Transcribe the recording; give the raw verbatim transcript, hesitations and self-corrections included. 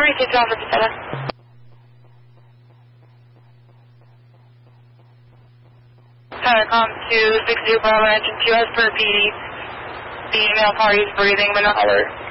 repeat one fifty-seven. Telecom two six zero Bravo engine two as per P D. The male party is breathing but not alert.